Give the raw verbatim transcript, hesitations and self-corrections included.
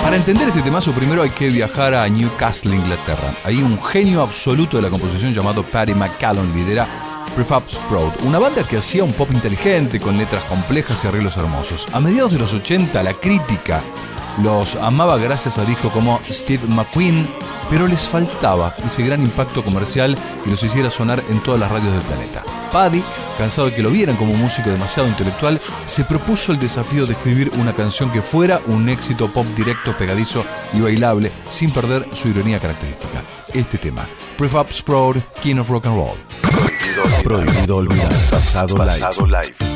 Para entender este temazo primero hay que viajar a Newcastle, Inglaterra. Ahí un genio absoluto de la composición llamado Paddy McCallum lidera Prefab Sprout, una banda que hacía un pop inteligente con letras complejas y arreglos hermosos. A mediados de los ochenta la crítica los amaba gracias a discos como Steve McQueen, pero les faltaba ese gran impacto comercial que los hiciera sonar en todas las radios del planeta. Paddy, cansado de que lo vieran como un músico demasiado intelectual, se propuso el desafío de escribir una canción que fuera un éxito pop directo, pegadizo y bailable, sin perder su ironía característica. Este tema, Prefab Sprout, King of Rock and Roll. Prohibido olvidar. Pasado, pasado live. live.